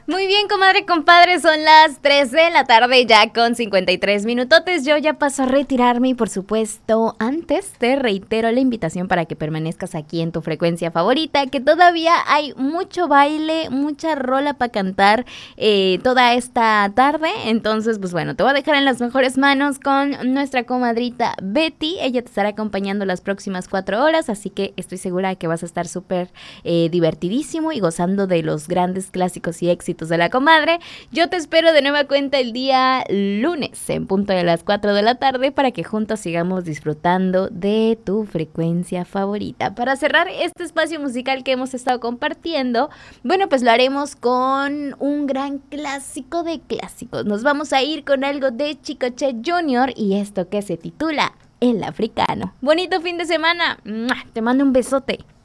Muy bien, comadre, compadre, son las 3 de la tarde ya con 53 minutotes. Yo ya paso a retirarme y por supuesto, antes te reitero la invitación para que permanezcas aquí en tu frecuencia favorita, que todavía hay mucho baile, mucha rola para cantar toda esta tarde. Entonces, pues bueno, te voy a dejar en las mejores manos con nuestra comadrita Betty. Ella te estará acompañando las próximas 4 horas, así que estoy segura de que vas a estar súper divertidísimo y gozando de los grandes clásicos y éxitos de la comadre. Yo te espero de nueva cuenta el día lunes en punto de las 4 de la tarde para que juntos sigamos disfrutando de tu frecuencia favorita. Para cerrar este espacio musical que hemos estado compartiendo, bueno, pues lo haremos con un gran clásico de clásicos. Nos vamos a ir con algo de Chicoche Junior y esto que se titula El Africano. Bonito fin de semana. Te mando un besote.